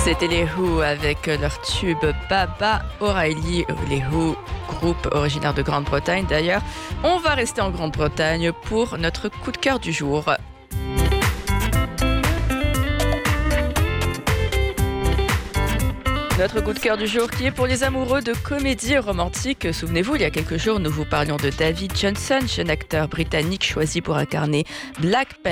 C'était les Who avec leur tube Baba O'Reilly, les Who, groupe originaire de Grande-Bretagne d'ailleurs. On va rester en Grande-Bretagne pour notre coup de cœur du jour. Notre coup de cœur du jour qui est pour les amoureux de comédies romantiques. Souvenez-vous, il y a quelques jours, nous vous parlions de David Johnson, jeune acteur britannique choisi pour incarner Black Panther.